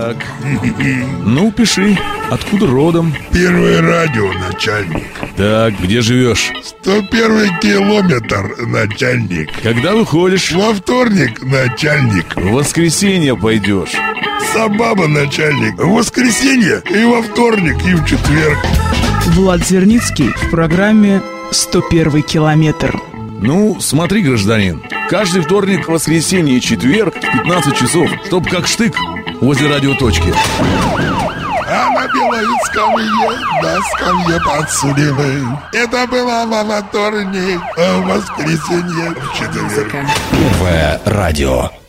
Так. Ну, пиши. Откуда родом? Первое радио, начальник. Так, где живешь? 101 километр, начальник. Когда выходишь? Во вторник, начальник. В воскресенье пойдешь. Сабаба, начальник. В воскресенье и во вторник, и в четверг. Влад Зерницкий в программе «101 километр». Ну, смотри, гражданин, каждый вторник, воскресенье и четверг в 15 часов, чтоб как штык возле радиоточки. А на белой скамье, на скамье подсудимый. Это было во вторник, а в воскресенье в четверг. Первое радио.